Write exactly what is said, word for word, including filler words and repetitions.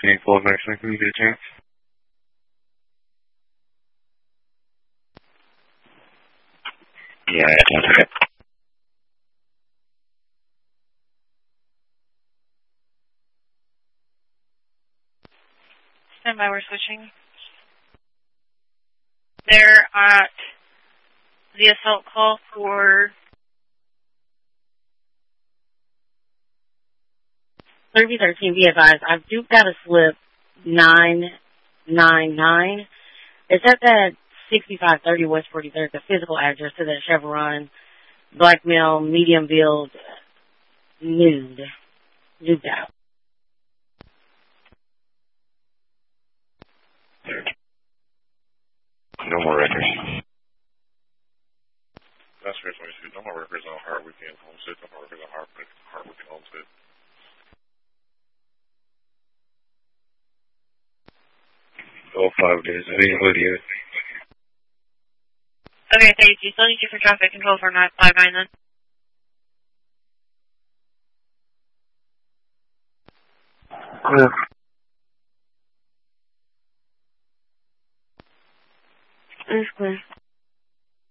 Can you pull up next time when you get a chance? Yeah, that's okay. Stand by, we're switching. They're at the assault call for thirty thirteen, be advised, I've duped out a slip nine nine nine. It's at that sixty-five thirty West forty-third, the physical address to that Chevron, black male, medium build, nude. Duped out. No more records. That's fair, twenty-two. No more records on Hardwick and Homestead. No more records on Hardwick, Hardwick and Homestead. All five days. I think Lydia. Okay, thank you. Still need you for traffic control for nine five nine then. Yeah. That's clear.